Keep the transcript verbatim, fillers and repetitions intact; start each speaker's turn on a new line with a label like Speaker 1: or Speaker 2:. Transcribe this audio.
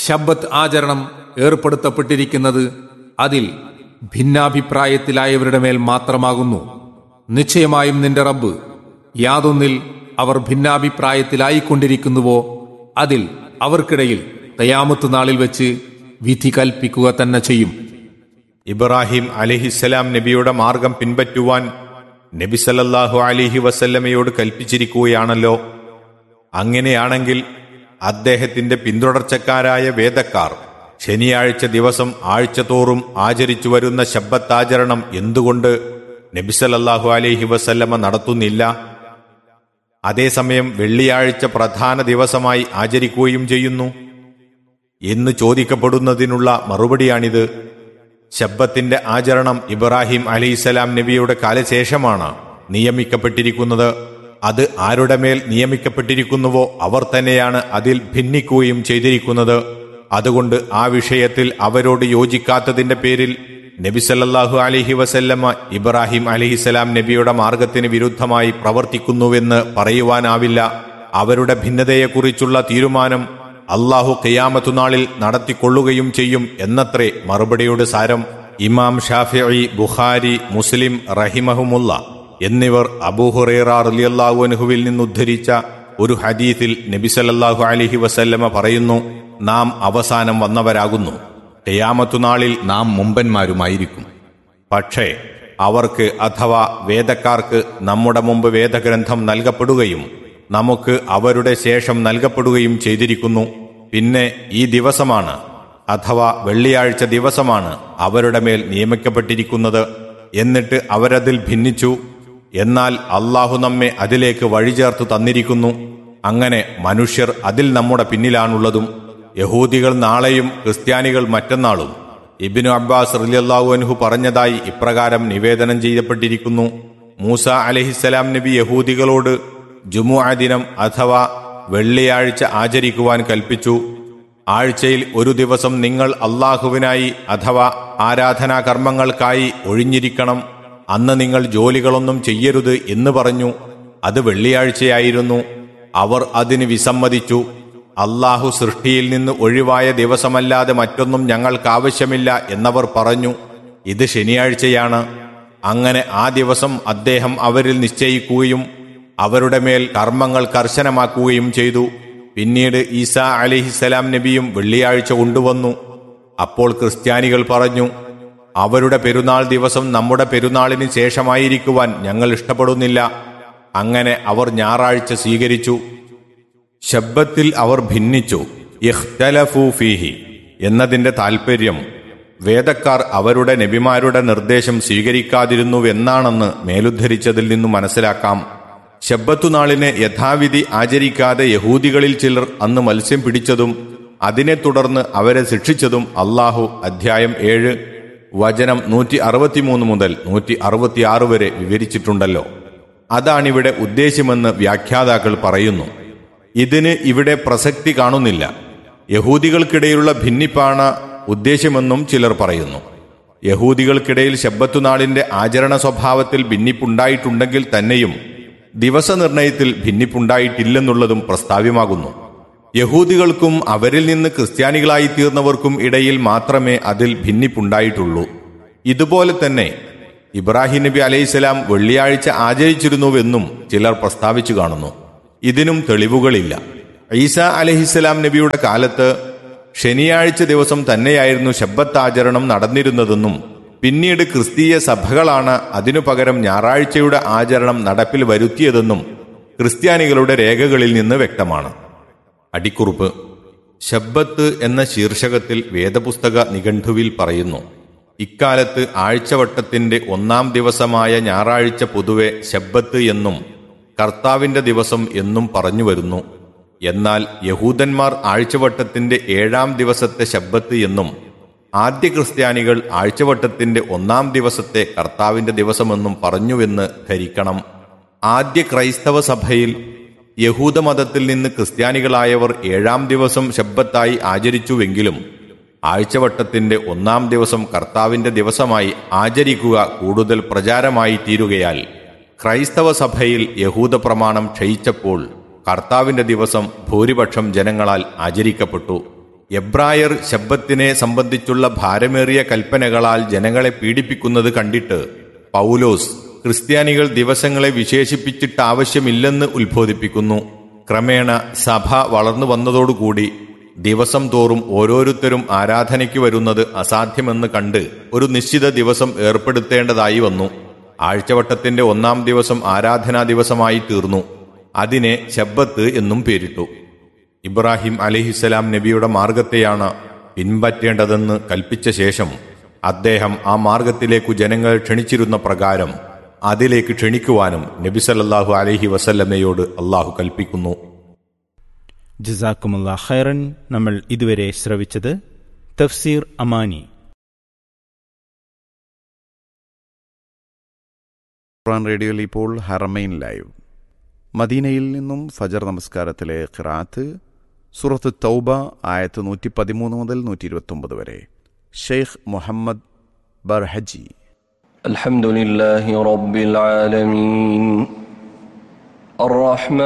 Speaker 1: ശബ്ബത്ത് ആചരണം ഏർപ്പെടുത്തപ്പെട്ടിരിക്കുന്നത് അതിൽ ഭിന്നാഭിപ്രായത്തിലായവരുടെ മേൽ മാത്രമാകുന്നു. നിശ്ചയമായും നിന്റെ റബ്ബ് യാതൊന്നിൽ അവർ ഭിന്നാഭിപ്രായത്തിലായിക്കൊണ്ടിരിക്കുന്നുവോ അതിൽ അവർക്കിടയിൽ ഖിയാമത്ത് നാളിൽ വെച്ച് വിധി കൽപ്പിക്കുക തന്നെ ചെയ്യും.
Speaker 2: ഇബ്രാഹിം അലൈഹിസ്സലാം നബിയുടെ മാർഗം പിൻപറ്റുവാൻ നബി സല്ലല്ലാഹു അലൈഹി വസല്ലമയോട് കൽപ്പിച്ചിരിക്കുകയാണല്ലോ. അങ്ങനെയാണെങ്കിൽ അദ്ദേഹത്തിന്റെ പിന്തുടർച്ചക്കാരായ വേദക്കാർ ശനിയാഴ്ച ദിവസം ആഴ്ചതോറും ആചരിച്ചു വരുന്ന ശബ്ബത്താചരണം എന്തുകൊണ്ട് നബി സല്ലല്ലാഹു അലൈഹി വസല്ലമ നടത്തുന്നില്ല? അതേസമയം വെള്ളിയാഴ്ച പ്രധാന ദിവസമായി ആചരിക്കുകയും ചെയ്യുന്നു എന്ന് ചോദിക്കപ്പെടുന്നതിനുള്ള മറുപടിയാണിത്. ശബ്ബത്തിന്റെ ആചരണം ഇബ്രാഹിം അലൈഹിസ്സലാം നബിയുടെ കാലശേഷമാണ് നിയമിക്കപ്പെട്ടിരിക്കുന്നത്. അത് ആരുടെ മേൽ നിയമിക്കപ്പെട്ടിരിക്കുന്നുവോ അവർ തന്നെയാണ് അതിൽ ഭിന്നിക്കുകയും ചെയ്തിരിക്കുന്നത്. അതുകൊണ്ട് ആ വിഷയത്തിൽ അവരോട് യോജിക്കാത്തതിന്റെ പേരിൽ നബി സല്ലല്ലാഹു അലൈഹി വസല്ലമ ഇബ്രാഹിം അലൈഹിസ്സലാം നബിയുടെ മാർഗത്തിന് വിരുദ്ധമായി പ്രവർത്തിക്കുന്നുവെന്ന് പറയുവാനാവില്ല. അവരുടെ ഭിന്നതയെക്കുറിച്ചുള്ള തീരുമാനം അല്ലാഹു ഖിയാമത്തു നാളിൽ നടത്തിക്കൊള്ളുകയും ചെയ്യും എന്നത്രേ മറുപടിയുടെ സാരം. ഇമാം ഷാഫിഈ, ബുഖാരി, മുസ്ലിം റഹിമഹുമുള്ള എന്നിവർ അബൂ ഹുറൈറ റളിയല്ലാഹു അൻഹുവിൽ നിന്നുദ്ധരിച്ച ഒരു ഹദീസിൽ നബി സല്ലല്ലാഹു അലൈഹി വസല്ലമ പറയുന്നു, നാം അവസാനം വന്നവരാകുന്നു, ഖിയാമത്തു നാളിൽ നാം മുമ്പന്മാരുമായിരിക്കും. പക്ഷേ അവർക്ക് അഥവാ വേദക്കാർക്ക് നമ്മുടെ മുമ്പ് വേദഗ്രന്ഥം നൽകപ്പെടുകയും നമുക്ക് അവരുടെ ശേഷം നൽകപ്പെടുകയും ചെയ്തിരിക്കുന്നു. പിന്നെ ഈ ദിവസമാണ് അഥവാ വെള്ളിയാഴ്ച ദിവസമാണ് അവരുടെ മേൽ നിയമിക്കപ്പെട്ടിരിക്കുന്നത്. എന്നിട്ട് അവരതിൽ ഭിന്നിച്ചു. എന്നാൽ അല്ലാഹു നമ്മെ അതിലേക്ക് വഴിചേർത്തു തന്നിരിക്കുന്നു. അങ്ങനെ മനുഷ്യർ അതിൽ നമ്മുടെ പിന്നിലാണുള്ളതും. യഹൂദികൾ നാളെയും ക്രിസ്ത്യാനികൾ മറ്റന്നാളും. ഇബ്നു അബ്ബാസ് റളിയല്ലാഹു അൻഹു പറഞ്ഞതായി ഇപ്രകാരം നിവേദനം ചെയ്യപ്പെട്ടിരിക്കുന്നു. മൂസ അലൈഹിസ്സലാം നബി യഹൂദികളോട് ജുമുഅ ദിനം അഥവാ വെള്ളിയാഴ്ച ആചരിക്കുവാൻ കൽപ്പിച്ചു. ആഴ്ചയിൽ ഒരു ദിവസം നിങ്ങൾ അല്ലാഹുവിനായി അഥവാ ആരാധനാ കർമ്മങ്ങൾക്കായി ഒഴിഞ്ഞിരിക്കണം. അന്ന് നിങ്ങൾ ജോലികളൊന്നും ചെയ്യരുത് എന്ന് പറഞ്ഞു. അത് വെള്ളിയാഴ്ചയായിരുന്നു. അവർ അതിന് വിസമ്മതിച്ചു. അല്ലാഹു സൃഷ്ടിയിൽ നിന്ന് ഒഴിവായ ദിവസമല്ലാതെ മറ്റൊന്നും ഞങ്ങൾക്കാവശ്യമില്ല എന്നവർ പറഞ്ഞു. ഇത് ശനിയാഴ്ചയാണ്. അങ്ങനെ ആ ദിവസം അദ്ദേഹം അവരിൽ നിശ്ചയിക്കുകയും അവരുടെ മേൽ കർമ്മങ്ങൾ കർശനമാക്കുകയും ചെയ്തു. പിന്നീട് ഈസാ അലൈഹിസ്സലാം നബിയും വെള്ളിയാഴ്ച കൊണ്ടുവന്നു. അപ്പോൾ ക്രിസ്ത്യാനികൾ പറഞ്ഞു, അവരുടെ പെരുന്നാൾ ദിവസം നമ്മുടെ പെരുന്നാളിന് ശേഷമായിരിക്കുവാൻ ഞങ്ങൾ ഇഷ്ടപ്പെടുന്നില്ല. അങ്ങനെ അവർ ഞായറാഴ്ച സ്വീകരിച്ചു. ശബ്ബത്തിൽ അവർ ഭിന്നിച്ചു. ഇഖ്തലഫൂ ഫീഹി എന്നതിന്റെ താൽപര്യം വേദക്കാർ അവരുടെ നബിമാരുടെ നിർദ്ദേശം സ്വീകരിക്കാതിരുന്നുവെന്നാണെന്ന് മേലുദ്ധരിച്ചതിൽ നിന്നു മനസ്സിലാക്കാം. ശബ്ബത്തുനാളിനെ യഥാവിധി ആചരിക്കാതെ യഹൂദികളിൽ ചിലർ അന്ന് മത്സ്യം പിടിച്ചതും അതിനെ തുടർന്ന് അവരെ ശിക്ഷിച്ചതും അല്ലാഹു അധ്യായം ഏഴ് വചനം നൂറ്റി അറുപത്തിമൂന്ന് മുതൽ നൂറ്റി അറുപത്തിയാറ് വരെ വിവരിച്ചിട്ടുണ്ടല്ലോ. അതാണിവിടെ ഉദ്ദേശ്യമെന്ന് വ്യാഖ്യാതാക്കൾ പറയുന്നു. ഇതിന് ഇവിടെ പ്രസക്തി കാണുന്നില്ല. യഹൂദികൾക്കിടയിലുള്ള ഭിന്നിപ്പാണ് ഉദ്ദേശ്യമെന്നും ചിലർ പറയുന്നു. യഹൂദികൾക്കിടയിൽ ശബ്ബത്തുനാളിന്റെ ആചരണ സ്വഭാവത്തിൽ ഭിന്നിപ്പുണ്ടായിട്ടുണ്ടെങ്കിൽ തന്നെയും ദിവസനിർണയത്തിൽ ഭിന്നിപ്പുണ്ടായിട്ടില്ലെന്നുള്ളതും പ്രസ്താവ്യമാകുന്നു. യഹൂദികൾക്കും അവരിൽ നിന്ന് ക്രിസ്ത്യാനികളായി തീർന്നവർക്കും ഇടയിൽ മാത്രമേ അതിൽ ഭിന്നിപ്പുണ്ടായിട്ടുള്ളൂ. ഇതുപോലെ തന്നെ ഇബ്രാഹിം നബി അലൈഹിസ്സലാം വെള്ളിയാഴ്ച ആചരിച്ചിരുന്നുവെന്നും ചിലർ പ്രസ്താവിച്ചു കാണുന്നു. ഇതിനും തെളിവുകളില്ല. ഈസാ അലൈഹിസ്സലാം നബിയുടെ കാലത്ത് ശനിയാഴ്ച ദിവസം തന്നെയായിരുന്നു ശബ്ബത്താചരണം നടന്നിരുന്നതെന്നും പിന്നീട് ക്രിസ്തീയ സഭകളാണ് അതിനു പകരം ഞായറാഴ്ചയുടെ ആചരണം നടപ്പിൽ വരുത്തിയതെന്നും ക്രിസ്ത്യാനികളുടെ രേഖകളിൽ നിന്ന് വ്യക്തമാണ്. അടിക്കുറിപ്പ്: ശബ്ബത്ത് എന്ന ശീർഷകത്തിൽ വേദപുസ്തക നിഘണ്ടുവിൽ പറയുന്നു, ഇക്കാലത്ത് ആഴ്ചവട്ടത്തിന്റെ ഒന്നാം ദിവസമായ ഞായറാഴ്ച പൊതുവെ ശബ്ബത്ത് എന്നും കർത്താവിന്റെ ദിവസം എന്നും പറഞ്ഞു വരുന്നു. എന്നാൽ യഹൂദന്മാർ ആഴ്ചവട്ടത്തിന്റെ ഏഴാം ദിവസത്തെ ശബ്ബത്ത് എന്നും ആദ്യ ക്രിസ്ത്യാനികൾ ആഴ്ചവട്ടത്തിന്റെ ഒന്നാം ദിവസത്തെ കർത്താവിന്റെ ദിവസമെന്നും പറഞ്ഞുവെന്ന് ധരിക്കണം. ആദ്യ ക്രൈസ്തവ സഭയിൽ യഹൂദമതത്തിൽ നിന്ന് ക്രിസ്ത്യാനികളായവർ ഏഴാം ദിവസം ശബ്ബത്തായി ആചരിച്ചുവെങ്കിലും ആഴ്ചവട്ടത്തിന്റെ ഒന്നാം ദിവസം കർത്താവിന്റെ ദിവസമായി ആചരിക്കുക കൂടുതൽ പ്രചാരമായി തീരുകയാൽ ക്രൈസ്തവ സഭയിൽ യഹൂദ പ്രമാണം ക്ഷയിച്ചപ്പോൾ കർത്താവിന്റെ ദിവസം ഭൂരിപക്ഷം ജനങ്ങളാൽ ആചരിക്കപ്പെട്ടു. എബ്രായർ ശബ്ബത്തിനെ സംബന്ധിച്ചുള്ള ഭാരമേറിയ കൽപ്പനകളാൽ ജനങ്ങളെ പീഡിപ്പിക്കുന്നത് കണ്ടിട്ട് പൗലോസ് ക്രിസ്ത്യാനികൾ ദിവസങ്ങളെ വിശേഷിപ്പിച്ചിട്ട് ആവശ്യമില്ലെന്ന് ഉത്ബോധിപ്പിക്കുന്നു. ക്രമേണ സഭ വളർന്നു വന്നതോടുകൂടി ദിവസം തോറും ഓരോരുത്തരും ആരാധനയ്ക്ക് വരുന്നത് അസാധ്യമെന്ന് കണ്ട് ഒരു നിശ്ചിത ദിവസം ഏർപ്പെടുത്തേണ്ടതായി വന്നു. ആഴ്ചവട്ടത്തിന്റെ ഒന്നാം ദിവസം ആരാധനാ ദിവസമായി തീർന്നു. അതിനെ ശബ്ബത്ത് എന്നും പേരിട്ടു. ഇബ്രാഹിം അലൈഹിസ്സലാം നബിയുടെ മാർഗത്തെയാണ് പിൻപറ്റേണ്ടതെന്ന് കൽപ്പിച്ച ശേഷം അദ്ദേഹം ആ മാർഗത്തിലേക്കു ജനങ്ങൾ ക്ഷണിച്ചിരുന്ന പ്രകാരം അതിലേക്ക് ക്ഷണിക്കുവാനും നബി സല്ലല്ലാഹു അലൈഹി വസല്ലമയോട് അള്ളാഹു കൽപ്പിക്കുന്നു.
Speaker 3: ജസാക്കുമുല്ലാഹ് ഖൈറൻ. നമ്മൾ ഇതുവരെ ശ്രവിച്ചത് തഫ്സീർ അമാനി.
Speaker 4: ഖുർആൻ റേഡിയോയിൽ ഇപ്പോൾ ഹറമൈൻ ലൈവ്. മദീനയിൽ നിന്നും ഫജർ നമസ്കാരത്തിലെ ഖിറാത്ത് സൂറത്ത് തൗബ ആയത്ത് നൂറ്റി പതിമൂന്ന് മുതൽ നൂറ്റി ഇരുപത്തി ഒമ്പത് വരെ. ഷെയ്ഖ് മുഹമ്മദ് ബർഹജി.
Speaker 5: അൽഹംദുലില്ലാഹി റബ്ബിൽ ആലമീൻ അർറഹ്മാൻ